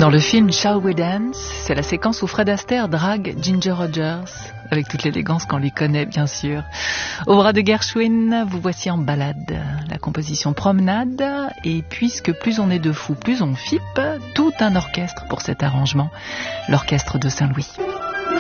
Dans le film Shall We Dance, c'est la séquence où Fred Astaire drague Ginger Rogers, avec toute l'élégance qu'on lui connaît bien sûr. Au bras de Gershwin, vous voici en balade, la composition Promenade, et puisque plus on est de fous, plus on fippe, tout un orchestre pour cet arrangement, l'orchestre de Saint-Louis.